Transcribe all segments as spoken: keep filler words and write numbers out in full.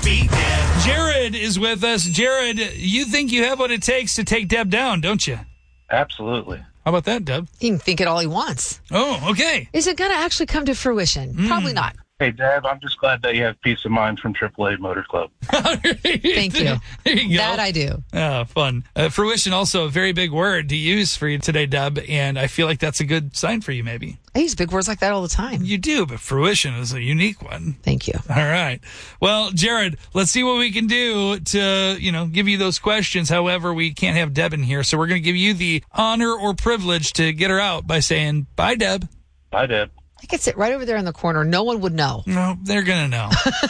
beat Deb. Jared is with us. Jared, you think you have what it takes to take Deb down, don't you? Absolutely. How about that, Deb? He can think it all he wants. Oh, okay. Is it going to actually come to fruition? Mm. Probably not. Hey, Deb, I'm just glad that you have peace of mind from triple A Motor Club. Thank you. There you go. That I do. Oh, fun. Uh, fruition, also a very big word to use for you today, Deb, and I feel like that's a good sign for you, maybe. I use big words like that all the time. You do, but fruition is a unique one. Thank you. All right. Well, Jared, let's see what we can do to, you know, give you those questions. However, we can't have Deb in here, so we're going to give you the honor or privilege to get her out by saying, bye, Deb. Bye, Deb. I could sit right over there in the corner. No one would know. No, they're going to know.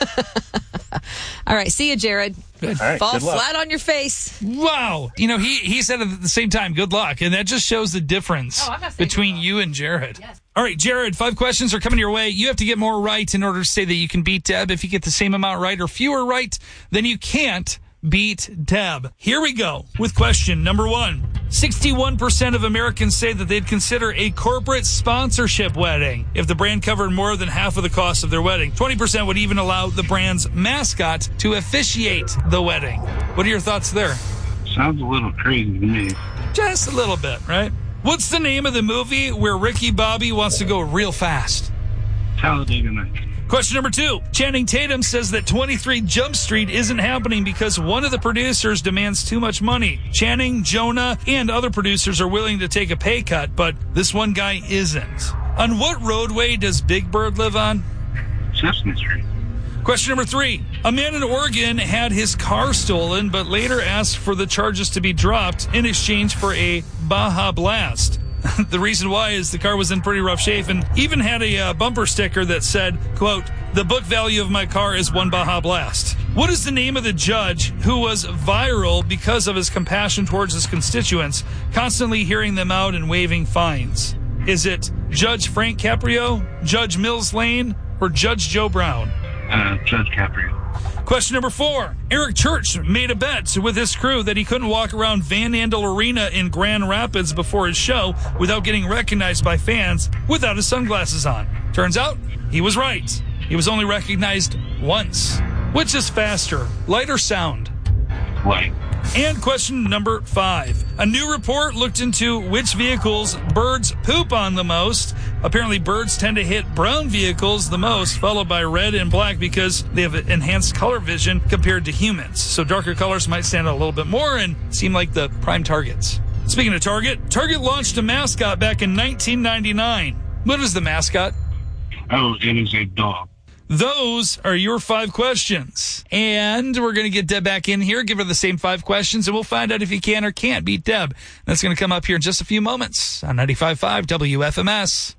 All right. See you, Jared. Good. All right, Fall good luck. flat on your face. Wow. You know, he, he said at the same time, good luck. And that just shows the difference Oh, I'm not saying between good luck. you and Jared. Yes. All right, Jared, five questions are coming your way. You have to get more right in order to say that you can beat Deb. If you get the same amount right or fewer right, then you can't beat Deb. Here we go with question number one. sixty-one percent of Americans say that they'd consider a corporate sponsorship wedding if the brand covered more than half of the cost of their wedding. twenty percent would even allow the brand's mascot to officiate the wedding. What are your thoughts there? Sounds a little crazy to me. Just a little bit, right? What's the name of the movie where Ricky Bobby wants to go real fast? Talladega Nights. Question number two. Channing Tatum says that twenty-three Jump Street isn't happening because one of the producers demands too much money. Channing, Jonah, and other producers are willing to take a pay cut, but this one guy isn't. On what roadway does Big Bird live on? Chestnut Street. Question number three. A man in Oregon had his car stolen, but later asked for the charges to be dropped in exchange for a Baja Blast. The reason why is the car was in pretty rough shape and even had a uh, bumper sticker that said, quote, the book value of my car is one Baja Blast. What is the name of the judge who was viral because of his compassion towards his constituents, constantly hearing them out and waiving fines? Is it Judge Frank Caprio, Judge Mills Lane, or Judge Joe Brown? Uh, Judge Caprio. Question number four. Eric Church made a bet with his crew that he couldn't walk around Van Andel Arena in Grand Rapids before his show without getting recognized by fans without his sunglasses on. Turns out, he was right. He was only recognized once. Which is faster, light or sound? Light. And question number five. A new report looked into which vehicles birds poop on the most. Apparently, birds tend to hit brown vehicles the most, followed by red and black because they have enhanced color vision compared to humans. So darker colors might stand out a little bit more and seem like the prime targets. Speaking of Target, Target launched a mascot back in nineteen ninety-nine. What is the mascot? Oh, it is a dog. Those are your five questions. And we're going to get Deb back in here, give her the same five questions, and we'll find out if you can or can't beat Deb. That's going to come up here in just a few moments on ninety-five point five W F M S.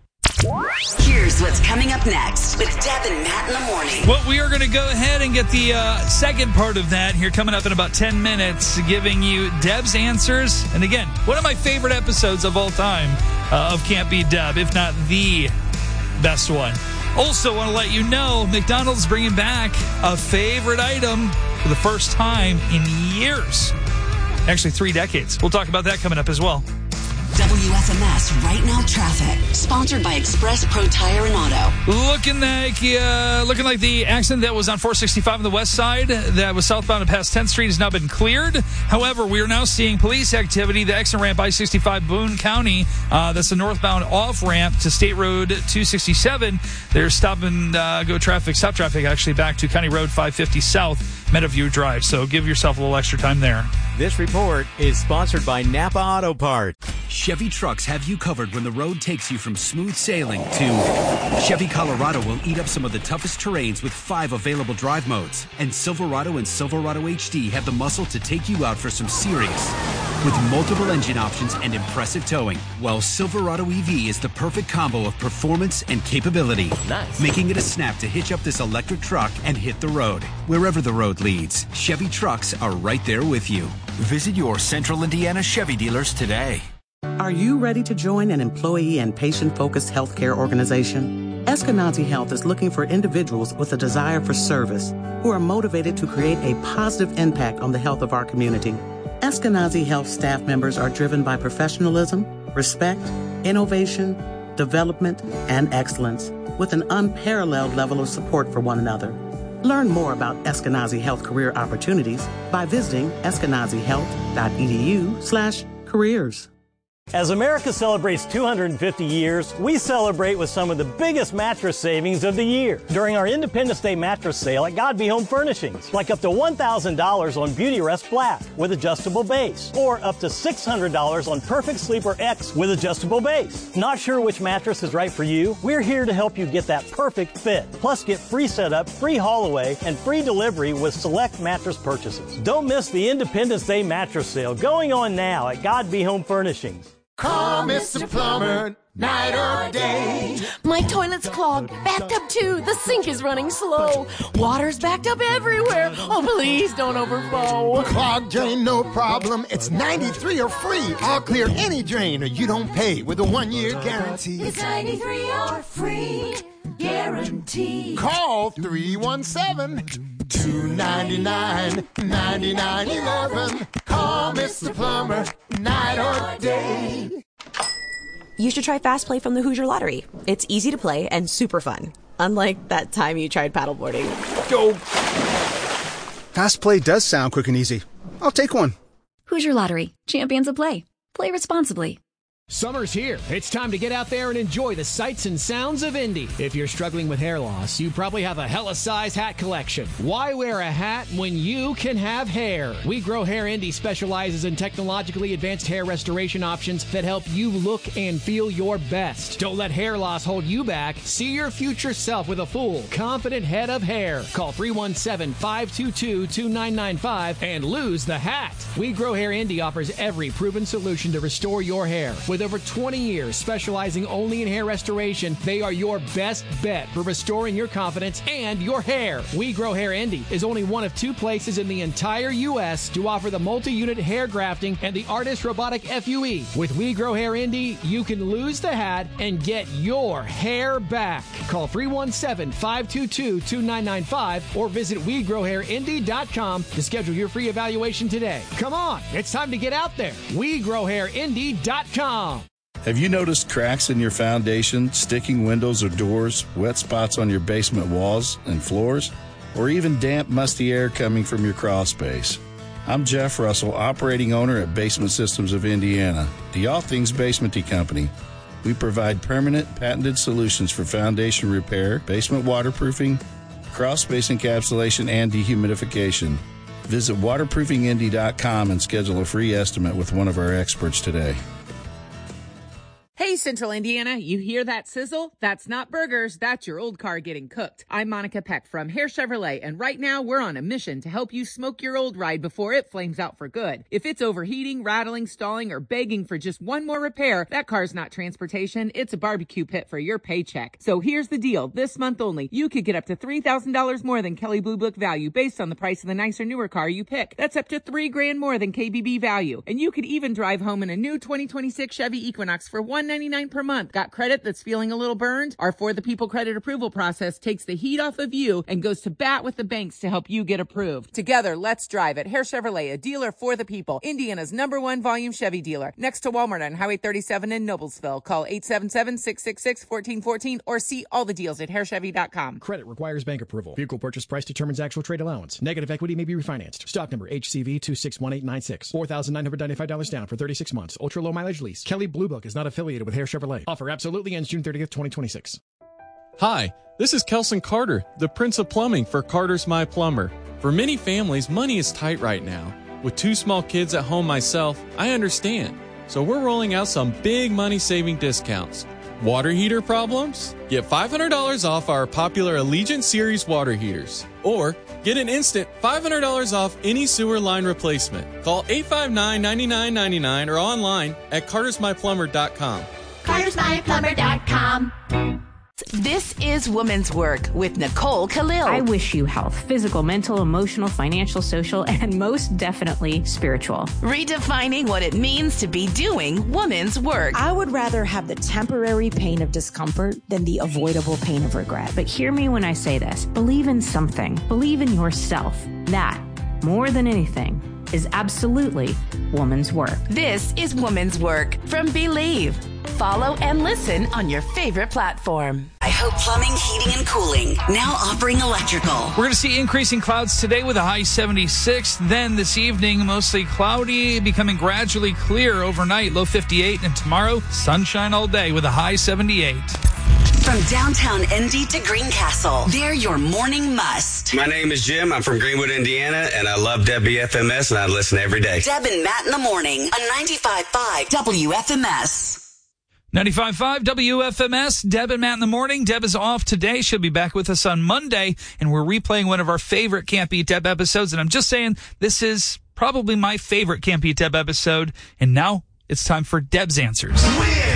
Here's what's coming up next with Deb and Matt in the morning. Well, we are going to go ahead and get the uh, second part of that here coming up in about ten minutes, giving you Deb's answers. And again, one of my favorite episodes of all time uh, of Can't Beat Deb, if not the best one. Also, want to let you know, McDonald's bringing back a favorite item for the first time in years. Actually, three decades. We'll talk about that coming up as well. W F M S Right Now Traffic, sponsored by Express Pro Tire and Auto. Looking like uh, looking like the accident that was on four sixty-five on the west side that was southbound and past tenth Street has now been cleared. However, we are now seeing police activity. The exit ramp I sixty-five Boone County, uh, that's the northbound off-ramp to State Road two sixty-seven. They're stopping uh, go traffic, stop traffic actually back to County Road five fifty South, Meadowview Drive. So give yourself a little extra time there. This report is sponsored by Napa Auto Parts. Chevy trucks have you covered when the road takes you from smooth sailing to Chevy Colorado will eat up some of the toughest terrains with five available drive modes. And Silverado and Silverado H D have the muscle to take you out for some serious with multiple engine options and impressive towing. While Silverado E V is the perfect combo of performance and capability. Nice. Making it a snap to hitch up this electric truck and hit the road. Wherever the road leads, Chevy trucks are right there with you. Visit your Central Indiana Chevy dealers today. Are you ready to join an employee and patient-focused healthcare organization? Eskenazi Health is looking for individuals with a desire for service who are motivated to create a positive impact on the health of our community. Eskenazi Health staff members are driven by professionalism, respect, innovation, development, and excellence, with an unparalleled level of support for one another. Learn more about Eskenazi Health career opportunities by visiting eskenazihealth.edu slash careers. As America celebrates two hundred fifty years, we celebrate with some of the biggest mattress savings of the year during our Independence Day mattress sale at God Be Home Furnishings, like up to one thousand dollars on Beauty Rest Black with adjustable base, or up to six hundred dollars on Perfect Sleeper X with adjustable base. Not sure which mattress is right for you? We're here to help you get that perfect fit. Plus, get free setup, free haul away, and free delivery with select mattress purchases. Don't miss the Independence Day mattress sale going on now at God Be Home Furnishings. Call Mister Plumber, night or day. My toilet's clogged, backed up too. The sink is running slow. Water's backed up everywhere. Oh, please don't overflow. Clogged drain, no problem. It's ninety-three or free. I'll clear any drain or you don't pay with a one-year guarantee. It's ninety-three or free guarantee. Call three one seven, two nine nine, nine nine one one. Call Mister Plumber, night or day. You should try Fast Play from the Hoosier Lottery. It's easy to play and super fun. Unlike that time you tried paddleboarding. Go! Fast Play does sound quick and easy. I'll take one. Hoosier Lottery. Champions of play. Play responsibly. Summer's here. It's time to get out there and enjoy the sights and sounds of Indy. If you're struggling with hair loss, you probably have a hella size hat collection. Why wear a hat when you can have hair? We Grow Hair Indy specializes in technologically advanced hair restoration options that help you look and feel your best. Don't let hair loss hold you back. See your future self with a full, confident head of hair. Call three one seven, five two two, two nine nine five and lose the hat. We Grow Hair Indy offers every proven solution to restore your hair. With over twenty years specializing only in hair restoration, they are your best bet for restoring your confidence and your hair. We Grow Hair Indy is only one of two places in the entire U S to offer the multi-unit hair grafting and the Artist Robotic F U E. With We Grow Hair Indy, you can lose the hat and get your hair back. Call three one seven, five two two, two nine nine five or visit we grow hair indy dot com to schedule your free evaluation today. Come on, it's time to get out there. we grow hair indy dot com. Have you noticed cracks in your foundation, sticking windows or doors, wet spots on your basement walls and floors, or even damp, musty air coming from your crawl space? I'm Jeff Russell, operating owner at Basement Systems of Indiana, the All Things Basementy Company. We provide permanent, patented solutions for foundation repair, basement waterproofing, crawl space encapsulation, and dehumidification. Visit waterproofing indy dot com and schedule a free estimate with one of our experts today. Hey, Central Indiana, you hear that sizzle? That's not burgers, that's your old car getting cooked. I'm Monica Peck from Hare Chevrolet, and right now we're on a mission to help you smoke your old ride before it flames out for good. If it's overheating, rattling, stalling, or begging for just one more repair, that car's not transportation, it's a barbecue pit for your paycheck. So here's the deal. This month only, you could get up to three thousand dollars more than Kelley Blue Book value based on the price of the nicer, newer car you pick. That's up to three grand more than K B B value. And you could even drive home in a new twenty twenty-six Chevy Equinox for one hundred ninety-nine dollars per month. Got credit that's feeling a little burned? Our For the People credit approval process takes the heat off of you and goes to bat with the banks to help you get approved. Together, let's drive at Hare Chevrolet, a dealer for the people. Indiana's number one volume Chevy dealer. Next to Walmart on Highway thirty-seven in Noblesville. Call eight seven seven, six six six, one four one four or see all the deals at hare chevy dot com. Credit requires bank approval. Vehicle purchase price determines actual trade allowance. Negative equity may be refinanced. Stock number H C V two six one eight nine six. four thousand nine hundred ninety-five dollars down for thirty-six months. Ultra low mileage lease. Kelley Blue Book is not affiliated with Hare Chevrolet. Offer absolutely ends June thirtieth, twenty twenty-six. Hi, this is Kelson Carter, the Prince of Plumbing for Carter's My Plumber. For many families, money is tight right now. With two small kids at home myself, I understand. So we're rolling out some big money-saving discounts. Water heater problems? Get five hundred dollars off our popular Allegiant Series water heaters. Or get an instant five hundred dollars off any sewer line replacement. Call eight five nine, nine nine nine nine or online at carters my plumber dot com. carters my plumber dot com. This is Woman's Work with Nicole Khalil. I wish you health, physical, mental, emotional, financial, social, and most definitely spiritual. Redefining what it means to be doing woman's work. I would rather have the temporary pain of discomfort than the avoidable pain of regret. But hear me when I say this. Believe in something. Believe in yourself. That, more than anything, is absolutely woman's work. This is Woman's Work from Believe. follow, and listen on your favorite platform. I Hope Plumbing, Heating, and Cooling, now offering electrical. We're going to see increasing clouds today with a high seventy-six. Then this evening, mostly cloudy, becoming gradually clear overnight, low fifty-eight. And tomorrow, sunshine all day with a high seventy-eight. From downtown Indy to Greencastle, they're your morning must. My name is Jim. I'm from Greenwood, Indiana, and I love W F M S, and I listen every day. Deb and Matt in the morning on ninety-five point five W F M S. ninety-five point five W F M S, Deb and Matt in the morning. Deb is off today. She'll be back with us on Monday, and we're replaying one of our favorite Can't Beat Deb episodes. And I'm just saying, this is probably my favorite Can't Beat Deb episode. And now it's time for Deb's Answers.